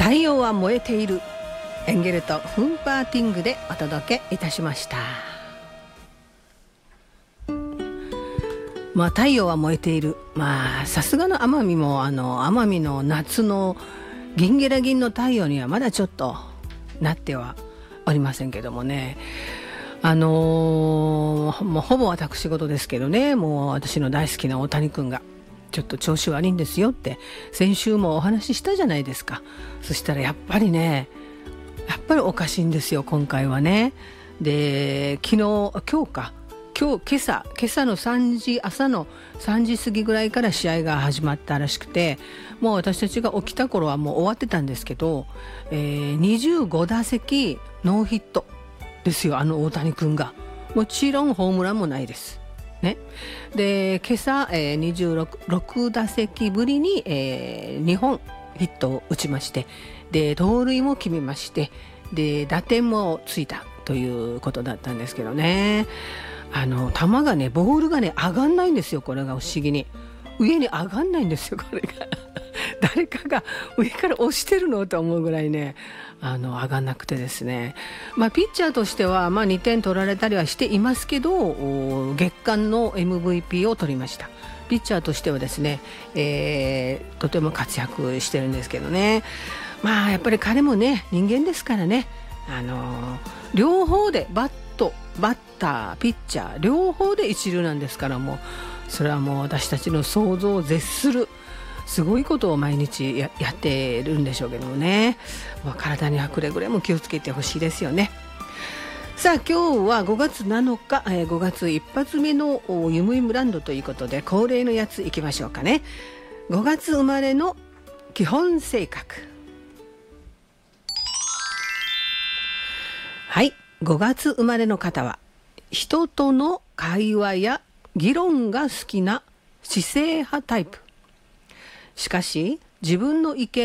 太陽は燃えている、エンゲルト・フンパーティングでお届けいたしました。太陽は燃えている。さすがの奄美も奄美の夏のギンゲラギンの太陽にはまだちょっとなってはおりませんけどもね。もうほぼ私事ですけどね、もう私の大好きな大谷君がちょっと調子悪いんですよって先週もお話ししたじゃないですか。そしたらやっぱりおかしいんですよ今回はね。で今朝の朝の3時過ぎぐらいから試合が始まったらしくて、もう私たちが起きた頃はもう終わってたんですけど、25打席ノーヒットですよ、大谷君が。もちろんホームランもないですね。で今朝、26打席ぶりに、2本ヒットを打ちまして、で盗塁も決めまして、で打点もついたということだったんですけどね。球がね、ボールがね上がんないんですよ。これが不思議に上に上がんないんですよ、これが誰かが上から押してるのと思うぐらいね、上がんなくてですね。ピッチャーとしては2点取られたりはしていますけど、月間の MVP を取りました。ピッチャーとしてはですね、とても活躍してるんですけどね。やっぱり彼もね人間ですからね、両方でバッターピッチャー両方で一流なんですから、もうそれはもう私たちの想像を絶するすごいことを毎日 やってるんでしょうけどもね。体にはくれぐれも気をつけてほしいですよね。さあ今日は5月7日、5月一発目のゆむゆむランドということで、恒例のやついきましょうかね。5月生まれの基本性格。はい、5月生まれの方は人との会話や議論が好きな知性派タイプ。しかし自分の意見